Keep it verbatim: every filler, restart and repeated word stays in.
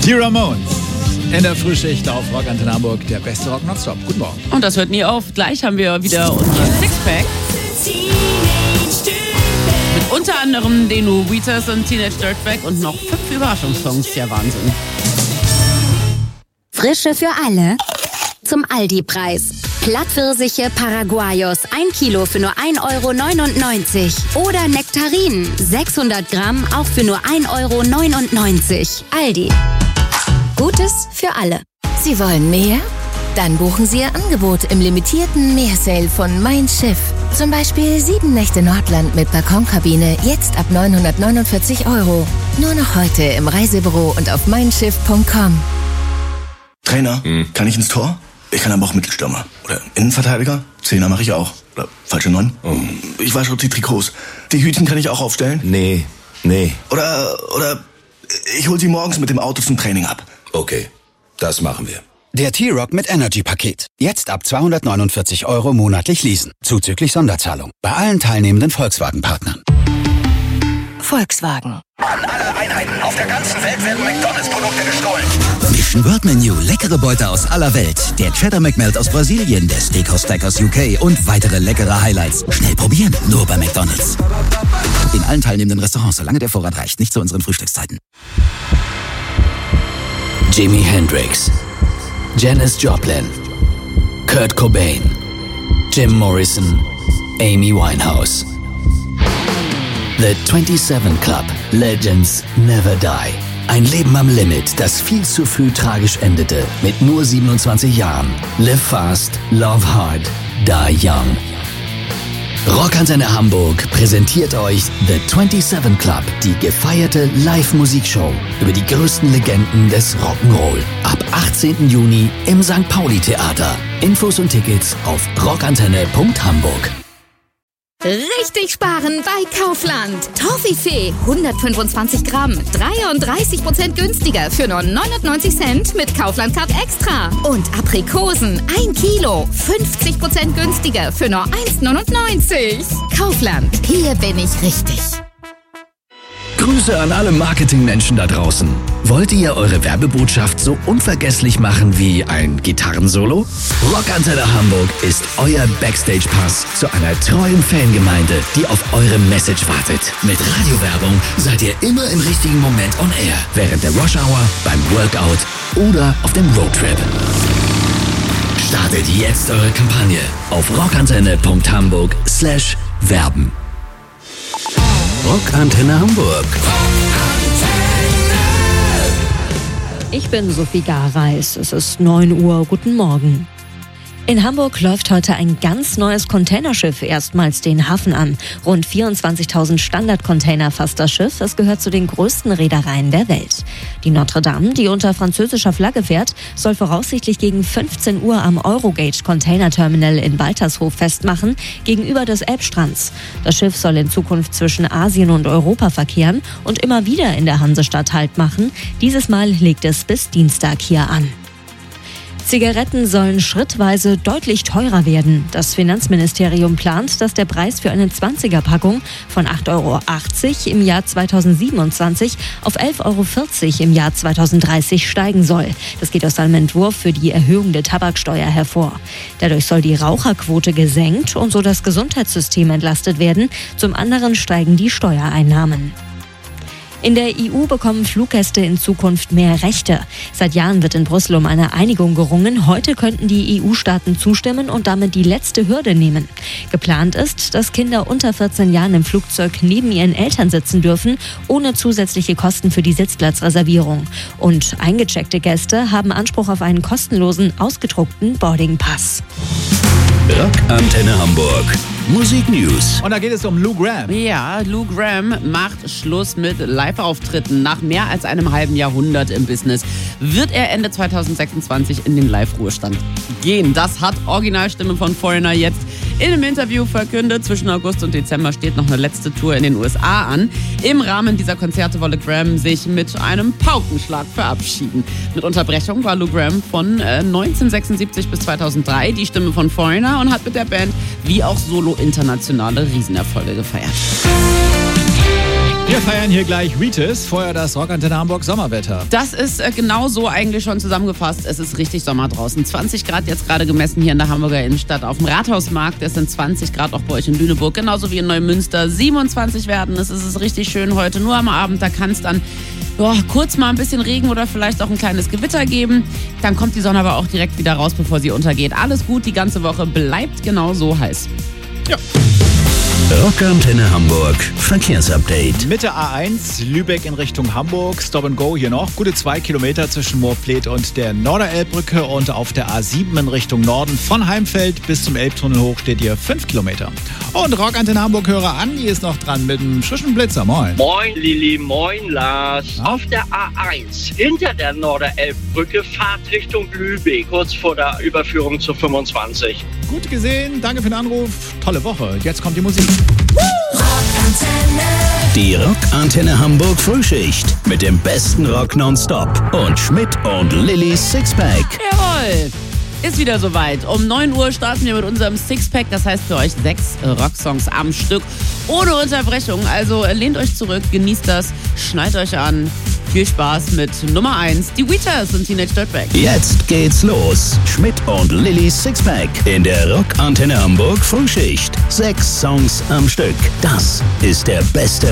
Die Ramones in der Frühschicht auf Rock Antenne Hamburg, der beste Rock nonstop. Guten Morgen. Und das hört nie auf. Gleich haben wir wieder unser Sixpack. Mit unter anderem den Weeters und Teenage Dirtbag und noch fünf Überraschungssongs. Ja, Wahnsinn. Frische für alle zum Aldi-Preis. Plattpfirsiche Paraguayos, ein Kilo für nur ein Euro neunundneunzig. Oder Nektarinen, sechshundert Gramm, auch für nur ein Euro neunundneunzig. Aldi. Gutes für alle. Sie wollen mehr? Dann buchen Sie Ihr Angebot im limitierten Meersale von Mein Schiff. Zum Beispiel sieben Nächte Nordland mit Balkonkabine, jetzt ab neunhundertneunundvierzig Euro. Nur noch heute im Reisebüro und auf mein schiff punkt com. Trainer, hm. kann ich ins Tor? Ich kann aber auch Mittelstürmer. Oder Innenverteidiger? Zehner mache ich auch. Oder falsche Neun? Oh. Ich wasche die Trikots. Die Hütchen kann ich auch aufstellen? Nee, nee. Oder, oder ich hol sie morgens mit dem Auto zum Training ab. Okay, das machen wir. Der T-Rock mit Energy-Paket. Jetzt ab zweihundertneunundvierzig Euro monatlich leasen. Zuzüglich Sonderzahlung. Bei allen teilnehmenden Volkswagen-Partnern. Volkswagen. An alle Einheiten auf der ganzen Welt werden McDonalds-Produkte gestohlen. Mission World Menu. Leckere Beute aus aller Welt. Der Cheddar McMelt aus Brasilien, der Steakhouse Stack aus U K und weitere leckere Highlights. Schnell probieren, nur bei McDonalds. In allen teilnehmenden Restaurants, solange der Vorrat reicht. Nicht zu unseren Frühstückszeiten. Jimi Hendrix, Janis Joplin, Kurt Cobain, Jim Morrison, Amy Winehouse. The twenty-seven Club. Legends never die. Ein Leben am Limit, das viel zu früh tragisch endete. Mit nur siebenundzwanzig Jahren. Live fast, love hard, die young. Rockantenne Hamburg präsentiert euch The twenty-seven Club, die gefeierte Live-Musikshow über die größten Legenden des Rock'n'Roll. Ab achtzehnten Juni im Sankt Pauli Theater. Infos und Tickets auf rockantenne punkt hamburg. Richtig sparen bei Kaufland. Toffifee, hundertfünfundzwanzig Gramm, dreiunddreißig Prozent günstiger für nur neunundneunzig Cent mit Kaufland Card Extra. Und Aprikosen, ein Kilo, fünfzig Prozent günstiger für nur eins neunundneunzig. Kaufland, hier bin ich richtig. Grüße an alle Marketingmenschen da draußen. Wollt ihr eure Werbebotschaft so unvergesslich machen wie ein Gitarrensolo? Rockantenne Hamburg ist euer Backstage-Pass zu einer treuen Fangemeinde, die auf eure Message wartet. Mit Radiowerbung seid ihr immer im richtigen Moment on air. Während der Rush Hour, beim Workout oder auf dem Roadtrip. Startet jetzt eure Kampagne auf rockantenne punkt hamburg slash werben. Rockantenne Hamburg. Ich bin Sophie Gareis. Es ist neun Uhr. Guten Morgen. In Hamburg läuft heute ein ganz neues Containerschiff erstmals den Hafen an. Rund vierundzwanzigtausend Standardcontainer fasst das Schiff. Es gehört zu den größten Reedereien der Welt. Die Notre Dame, die unter französischer Flagge fährt, soll voraussichtlich gegen fünfzehn Uhr am Eurogate Container Terminal in Waltershof festmachen, gegenüber des Elbstrands. Das Schiff soll in Zukunft zwischen Asien und Europa verkehren und immer wieder in der Hansestadt Halt machen. Dieses Mal legt es bis Dienstag hier an. Zigaretten sollen schrittweise deutlich teurer werden. Das Finanzministerium plant, dass der Preis für eine zwanziger-Packung von acht Euro achtzig im Jahr zweitausendsiebenundzwanzig auf elf Euro vierzig im Jahr zweitausenddreißig steigen soll. Das geht aus einem Entwurf für die Erhöhung der Tabaksteuer hervor. Dadurch soll die Raucherquote gesenkt und so das Gesundheitssystem entlastet werden. Zum anderen steigen die Steuereinnahmen. In der E U bekommen Fluggäste in Zukunft mehr Rechte. Seit Jahren wird in Brüssel um eine Einigung gerungen. Heute könnten die E U-Staaten zustimmen und damit die letzte Hürde nehmen. Geplant ist, dass Kinder unter vierzehn Jahren im Flugzeug neben ihren Eltern sitzen dürfen, ohne zusätzliche Kosten für die Sitzplatzreservierung. Und eingecheckte Gäste haben Anspruch auf einen kostenlosen, ausgedruckten Boarding-Pass. Rockantenne Hamburg. Musik News. Und da geht es um Lou Gramm. Ja, Lou Gramm macht Schluss mit Live-Auftritten. Nach mehr als einem halben Jahrhundert im Business wird er Ende zweitausendsechsundzwanzig in den Live-Ruhestand gehen. Das hat Originalstimme von Foreigner jetzt in einem Interview verkündet. Zwischen August und Dezember steht noch eine letzte Tour in den U S A an. Im Rahmen dieser Konzerte wolle Gramm sich mit einem Paukenschlag verabschieden. Mit Unterbrechung war Lou Gramm von äh, neunzehnhundertsechsundsiebzig bis zweitausenddrei die Stimme von Foreigner und hat mit der Band wie auch solo internationale Riesenerfolge gefeiert. Wir feiern hier gleich Ritis, vorher das Rockantenne Hamburg Sommerwetter. Das ist äh, genau so eigentlich schon zusammengefasst. Es ist richtig Sommer draußen. zwanzig Grad jetzt gerade gemessen hier in der Hamburger Innenstadt. Auf dem Rathausmarkt, es sind zwanzig Grad auch bei euch in Lüneburg, genauso wie in Neumünster. siebenundzwanzig werden es. Es ist richtig schön heute. Nur am Abend, da kann es dann boah, kurz mal ein bisschen Regen oder vielleicht auch ein kleines Gewitter geben. Dann kommt die Sonne aber auch direkt wieder raus, bevor sie untergeht. Alles gut, die ganze Woche bleibt genau so heiß. Ja. Rockantenne Hamburg Verkehrsupdate. Mitte A eins, Lübeck in Richtung Hamburg, Stop and Go hier noch. Gute zwei Kilometer zwischen Moorfleet und der Norderelbbrücke und auf der A sieben in Richtung Norden von Heimfeld bis zum Elbtunnel hoch steht hier fünf Kilometer. Und Rockantenne Hamburg Hörer Andi ist noch dran mit einem frischen Blitzer. Moin. Moin Lilly, moin Lars. Ja? Auf der A eins hinter der Norderelbbrücke Fahrt Richtung Lübeck, kurz vor der Überführung zur fünfundzwanzig. Gut gesehen, danke für den Anruf. Tolle Woche. Jetzt kommt die Musik. Die Rockantenne Hamburg Frühschicht mit dem besten Rock nonstop und Schmidt und Lillys Sixpack. Jawohl. Ist wieder soweit. Um neun Uhr starten wir mit unserem Sixpack. Das heißt für euch sechs Rocksongs am Stück. Ohne Unterbrechung. Also lehnt euch zurück, genießt das, schnallt euch an. Viel Spaß mit Nummer eins, die Wheaters und Teenage Dirtbag. Jetzt geht's los. Schmidt und Lillys Sixpack in der Rockantenne Hamburg Frühschicht. Sechs Songs am Stück. Das ist der beste